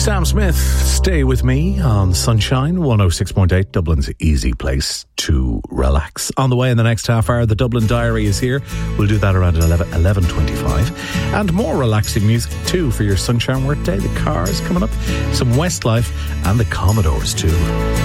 Sam Smith, Stay With Me on Sunshine 106.8, Dublin's easy place to relax. On the way in the next half hour, the Dublin Diary is here. We'll do that around 11:25. And more relaxing music too for your sunshine work day. The Cars coming up, some Westlife and the Commodores too.